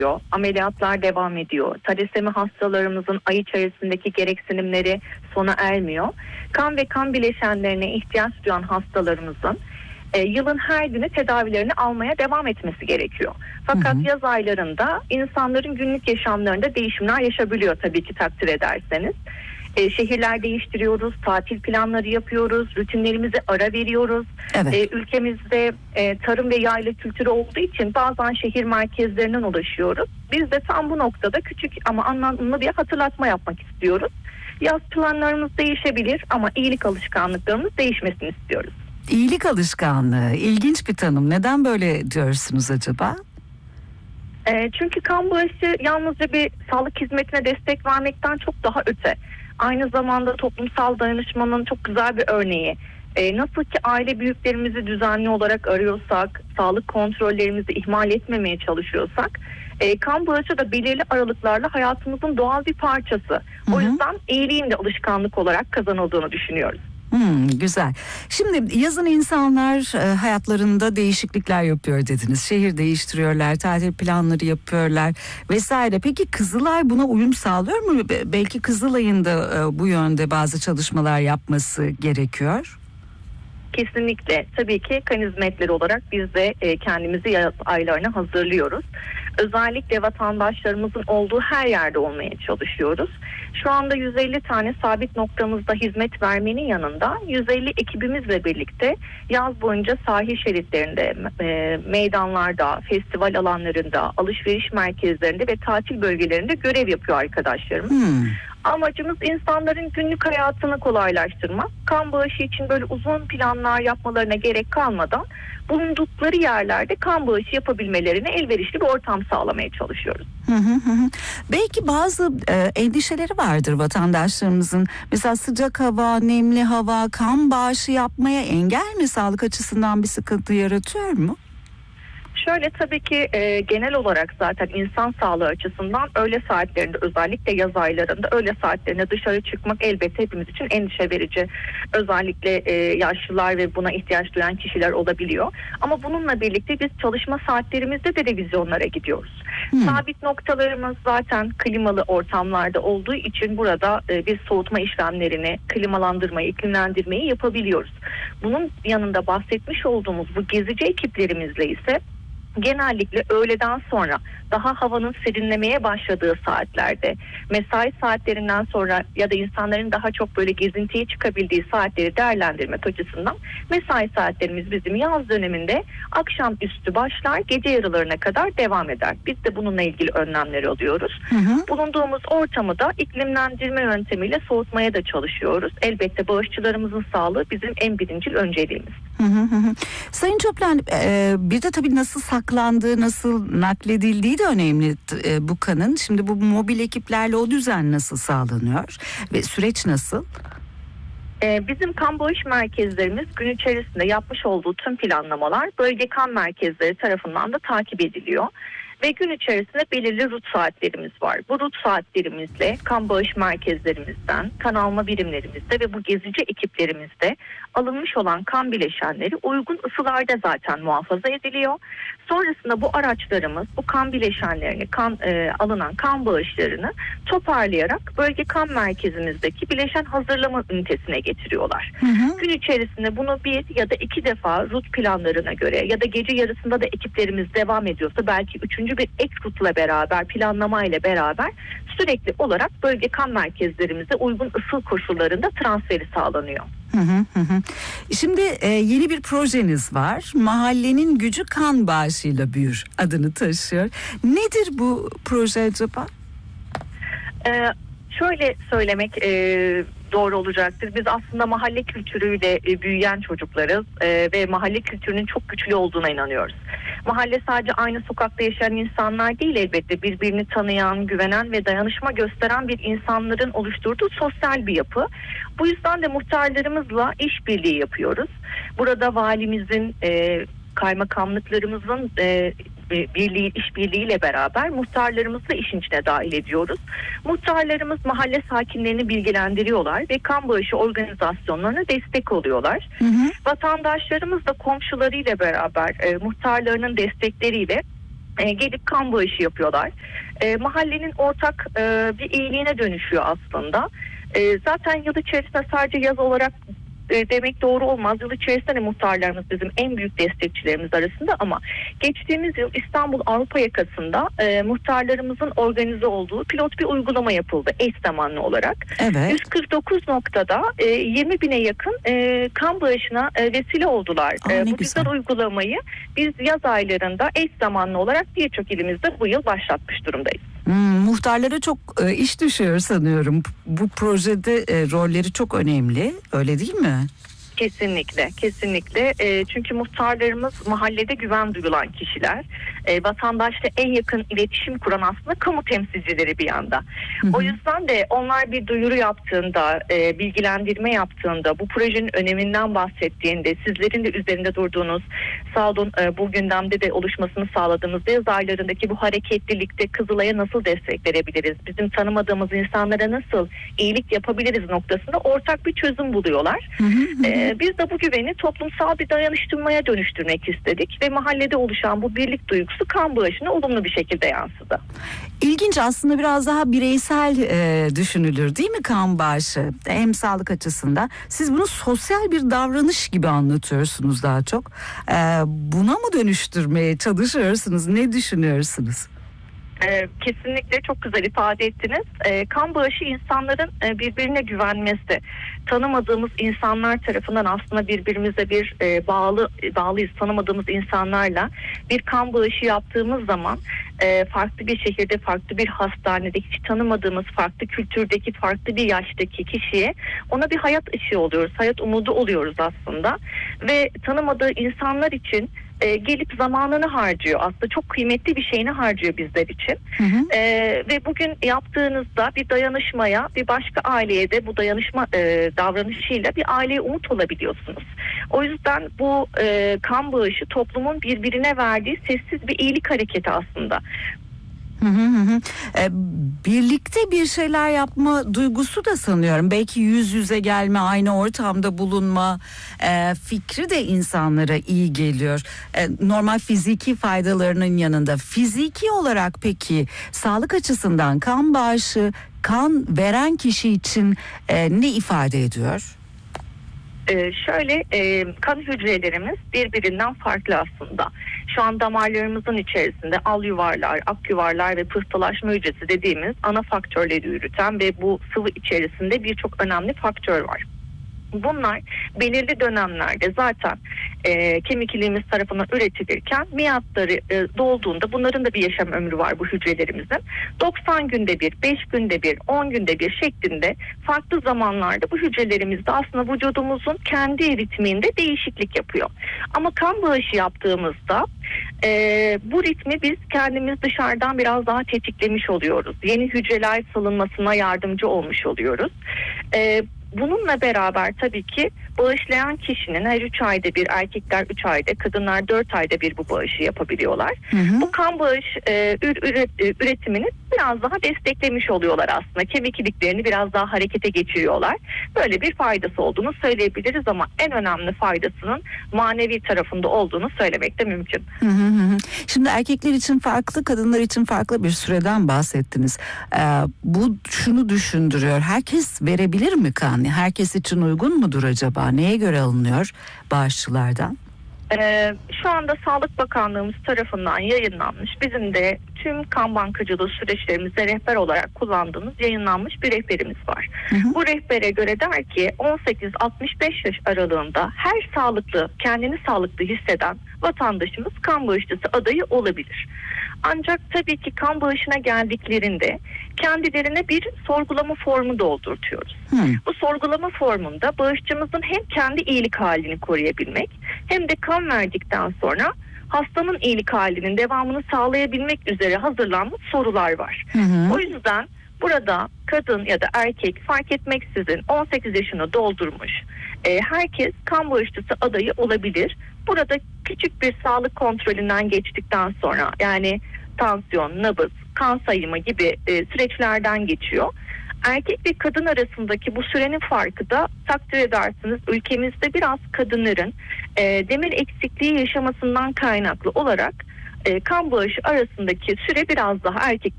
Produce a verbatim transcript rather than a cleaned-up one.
Ameliyatlar devam ediyor. Talasemi hastalarımızın ay içerisindeki gereksinimleri sona ermiyor. Kan ve kan bileşenlerine ihtiyaç duyan hastalarımızın e, yılın her günü tedavilerini almaya devam etmesi gerekiyor. Fakat hı hı. yaz aylarında insanların günlük yaşamlarında değişimler yaşabiliyor tabii ki, takdir ederseniz. E, şehirler değiştiriyoruz, tatil planları yapıyoruz, rutinlerimize ara veriyoruz. Evet. E, ülkemizde e, tarım ve yayla kültürü olduğu için bazen şehir merkezlerinden ulaşıyoruz. Biz de tam bu noktada küçük ama anlamlı bir hatırlatma yapmak istiyoruz. Yaz planlarımız değişebilir ama iyilik alışkanlıklarımız değişmesini istiyoruz. İyilik alışkanlığı, ilginç bir tanım. Neden böyle diyorsunuz acaba? E, çünkü kan bağışı yalnızca bir sağlık hizmetine destek vermekten çok daha öte. Aynı zamanda toplumsal dayanışmanın çok güzel bir örneği. Ee, nasıl ki aile büyüklerimizi düzenli olarak arıyorsak, sağlık kontrollerimizi ihmal etmemeye çalışıyorsak, e, kan bağışı da belirli aralıklarla hayatımızın doğal bir parçası. Hı hı. O yüzden iyiliğin de alışkanlık olarak kazanıldığını düşünüyoruz. Hmm, güzel. Şimdi yazın insanlar e, hayatlarında değişiklikler yapıyor dediniz. Şehir değiştiriyorlar, tatil planları yapıyorlar vesaire. Peki Kızılay buna uyum sağlıyor mu? Belki Kızılay'ın da e, bu yönde bazı çalışmalar yapması gerekiyor. Kesinlikle. Tabii ki kan hizmetleri olarak biz de e, kendimizi yaz aylarına hazırlıyoruz. Özellikle vatandaşlarımızın olduğu her yerde olmaya çalışıyoruz. Şu anda yüz elli tane sabit noktamızda hizmet vermenin yanında yüz elli ekibimizle birlikte yaz boyunca sahil şeritlerinde, e, meydanlarda, festival alanlarında, alışveriş merkezlerinde ve tatil bölgelerinde görev yapıyor arkadaşlarımız. Hmm. Amacımız insanların günlük hayatını kolaylaştırmak. Kan bağışı için böyle uzun planlar yapmalarına gerek kalmadan bulundukları yerlerde kan bağışı yapabilmelerine elverişli bir ortam sağlamaya çalışıyoruz. Hı hı hı. Belki bazı e, endişeleri vardır vatandaşlarımızın. Mesela sıcak hava, nemli hava, kan bağışı yapmaya engel mi? Sağlık açısından bir sıkıntı yaratıyor mu? Şöyle, tabii ki e, genel olarak zaten insan sağlığı açısından öğle saatlerinde, özellikle yaz aylarında öğle saatlerinde dışarı çıkmak elbette hepimiz için endişe verici. Özellikle e, yaşlılar ve buna ihtiyaç duyan kişiler olabiliyor. Ama bununla birlikte biz çalışma saatlerimizde de revizyonlara gidiyoruz. Hmm. Sabit noktalarımız zaten klimalı ortamlarda olduğu için burada e, biz soğutma işlemlerini, klimalandırmayı, iklimlendirmeyi yapabiliyoruz. Bunun yanında bahsetmiş olduğumuz bu gezici ekiplerimizle ise genellikle öğleden sonra daha havanın serinlemeye başladığı saatlerde, mesai saatlerinden sonra ya da insanların daha çok böyle gezintiye çıkabildiği saatleri değerlendirmek açısından mesai saatlerimiz bizim yaz döneminde akşamüstü başlar, gece yarılarına kadar devam eder. Biz de bununla ilgili önlemleri alıyoruz. Hı hı. Bulunduğumuz ortamı da iklimlendirme yöntemiyle soğutmaya da çalışıyoruz. Elbette bağışçılarımızın sağlığı bizim en birincil önceliğimiz. Hı hı hı. Sayın Çöplen, e, bir de tabii nasıl saklandığı, nasıl nakledildiği de önemli e, bu kanın. Şimdi bu mobil ekiplerle o düzen nasıl sağlanıyor ve süreç nasıl? Ee, bizim kan bağış merkezlerimiz gün içerisinde yapmış olduğu tüm planlamalar bölge kan merkezleri tarafından da takip ediliyor. Ve gün içerisinde belirli rut saatlerimiz var. Bu rut saatlerimizle kan bağış merkezlerimizden, kan alma birimlerimizde ve bu gezici ekiplerimizde alınmış olan kan bileşenleri uygun ısılarda zaten muhafaza ediliyor. Sonrasında bu araçlarımız bu kan bileşenlerini, kan e, alınan kan bağışlarını toparlayarak bölge kan merkezimizdeki bileşen hazırlama ünitesine getiriyorlar. Hı hı. Gün içerisinde bunu bir ya da iki defa rut planlarına göre ya da gece yarısında da ekiplerimiz devam ediyorsa belki üçüncü bir ek rutla beraber, planlama ile beraber sürekli olarak bölge kan merkezlerimize uygun ısıl koşullarında transferi sağlanıyor. Hı hı hı. Şimdi e, yeni bir projeniz var. Mahallenin Gücü Kan Bağışıyla Büyür adını taşıyor. Nedir bu proje acaba? Ee, şöyle söylemek e, doğru olacaktır. Biz aslında mahalle kültürüyle e, büyüyen çocuklarız e, ve mahalle kültürünün çok güçlü olduğuna inanıyoruz. Mahalle sadece aynı sokakta yaşayan insanlar değil, elbette birbirini tanıyan, güvenen ve dayanışma gösteren bir insanların oluşturduğu sosyal bir yapı. Bu yüzden de muhtarlarımızla işbirliği yapıyoruz. Burada valimizin, e, kaymakamlıklarımızın e, birliği, işbirliğiyle beraber muhtarlarımızı işin içine dahil ediyoruz. Muhtarlarımız mahalle sakinlerini bilgilendiriyorlar ve kan bağışı organizasyonlarına destek oluyorlar. Hı hı. Vatandaşlarımız da komşularıyla beraber e, muhtarlarının destekleriyle e, gelip kan bağışı yapıyorlar. E, mahallenin ortak e, bir iyiliğine dönüşüyor aslında. E, zaten yıl içerisinde sadece yaz olarak e, demek doğru olmaz. Yıl içerisinde de muhtarlarımız bizim en büyük destekçilerimiz arasında, ama geçtiğimiz yıl İstanbul Avrupa yakasında e, muhtarlarımızın organize olduğu pilot bir uygulama yapıldı eş zamanlı olarak. Evet. yüz kırk dokuz noktada e, yirmi bine yakın e, kan bağışına e, vesile oldular. Aa, E, ne bu güzel uygulamayı biz yaz aylarında eş zamanlı olarak birçok ilimizde bu yıl başlatmış durumdayız. Hmm, muhtarlara çok e, iş düşüyor sanıyorum. Bu projede e, rolleri çok önemli, öyle değil mi? Kesinlikle, kesinlikle. E, çünkü muhtarlarımız mahallede güven duyulan kişiler. E, vatandaşla en yakın iletişim kuran aslında kamu temsilcileri bir yanda. Hı hı. O yüzden de onlar bir duyuru yaptığında, e, bilgilendirme yaptığında, bu projenin öneminden bahsettiğinde, sizlerin de üzerinde durduğunuz, sağ olun e, bu gündemde de oluşmasını sağladığımız yaz aylarındaki bu hareketlilikte Kızılay'a nasıl destek verebiliriz, bizim tanımadığımız insanlara nasıl iyilik yapabiliriz noktasında ortak bir çözüm buluyorlar. Hı hı. E, Biz de bu güveni toplumsal bir dayanıştırmaya dönüştürmek istedik ve mahallede oluşan bu birlik duygusu kan bağışına olumlu bir şekilde yansıdı. İlginç, aslında biraz daha bireysel e, düşünülür değil mi kan bağışı? Hem sağlık açısından. Siz bunu sosyal bir davranış gibi anlatıyorsunuz daha çok. E, buna mı dönüştürmeye çalışıyorsunuz? Ne düşünüyorsunuz? Ee, kesinlikle çok güzel ifade ettiniz. Ee, kan bağışı insanların e, birbirine güvenmesi. Tanımadığımız insanlar tarafından aslında birbirimize bir e, bağlı bağlıyız. Tanımadığımız insanlarla bir kan bağışı yaptığımız zaman e, farklı bir şehirde, farklı bir hastanede, hiç tanımadığımız farklı kültürdeki, farklı bir yaştaki kişiye ona bir hayat ışığı oluyoruz. Hayat umudu oluyoruz aslında. Ve tanımadığı insanlar için E, gelip zamanını harcıyor. Aslında çok kıymetli bir şeyini harcıyor bizler için. Hı hı. E, ve bugün yaptığınızda bir dayanışmaya, bir başka aileye de bu dayanışma e, davranışıyla bir aileye umut olabiliyorsunuz. O yüzden bu e, kan bağışı toplumun birbirine verdiği sessiz bir iyilik hareketi aslında. Hı hı hı. E, birlikte bir şeyler yapma duygusu da sanıyorum. Belki yüz yüze gelme, aynı ortamda bulunma e, fikri de insanlara iyi geliyor. E, normal fiziki faydalarının yanında fiziki olarak peki sağlık açısından kan bağışı, kan veren kişi için e, ne ifade ediyor? Ee, şöyle e, kan hücrelerimiz birbirinden farklı aslında. Şu an damarlarımızın içerisinde al yuvarlar, ak yuvarlar ve pıhtılaşma hücresi dediğimiz ana faktörleri yürüten ve bu sıvı içerisinde birçok önemli faktör var. Bunlar belirli dönemlerde zaten e, kemik iliğimiz tarafından üretilirken miadları e, dolduğunda, bunların da bir yaşam ömrü var bu hücrelerimizin. doksan günde bir, beş günde bir, on günde bir şeklinde farklı zamanlarda bu hücrelerimizde aslında vücudumuzun kendi ritminde değişiklik yapıyor. Ama kan bağışı yaptığımızda e, bu ritmi biz kendimiz dışarıdan biraz daha tetiklemiş oluyoruz. Yeni hücreler salınmasına yardımcı olmuş oluyoruz. E, Bununla beraber tabii ki bağışlayan kişinin her üç ayda bir, erkekler üç ayda, kadınlar dört ayda bir bu bağışı yapabiliyorlar. Hı hı. Bu kan bağış e, üret, üretimini biraz daha desteklemiş oluyorlar aslında. Kemik iliklerini biraz daha harekete geçiriyorlar. Böyle bir faydası olduğunu söyleyebiliriz, ama en önemli faydasının manevi tarafında olduğunu söylemek de mümkün. Hı hı hı. Şimdi erkekler için farklı, kadınlar için farklı bir süreden bahsettiniz. Ee, bu şunu düşündürüyor. Herkes verebilir mi kan? Herkes için uygun mudur acaba? Neye göre alınıyor bağışçılardan? Ee, şu anda Sağlık Bakanlığımız tarafından yayınlanmış, bizim de tüm kan bankacılığı süreçlerimizde rehber olarak kullandığımız yayınlanmış bir rehberimiz var. Hı hı. Bu rehbere göre der ki on sekiz altmış beş yaş aralığında her sağlıklı, kendini sağlıklı hisseden vatandaşımız kan bağışçısı adayı olabilir. Ancak tabii ki kan bağışına geldiklerinde kendilerine bir sorgulama formu doldurtuyoruz. Hmm. Bu sorgulama formunda bağışçımızın hem kendi iyilik halini koruyabilmek hem de kan verdikten sonra hastanın iyilik halinin devamını sağlayabilmek üzere hazırlanmış sorular var. Hı hı. O yüzden burada kadın ya da erkek fark etmeksizin on sekiz yaşını doldurmuş e, herkes kan bağışçısı adayı olabilir. Burada küçük bir sağlık kontrolünden geçtikten sonra, yani tansiyon, nabız, kan sayımı gibi e, süreçlerden geçiyor. Erkek ve kadın arasındaki bu sürenin farkı da takdir edersiniz ülkemizde biraz kadınların e, demir eksikliği yaşamasından kaynaklı olarak e, kan bağışı arasındaki süre biraz daha erkeklerin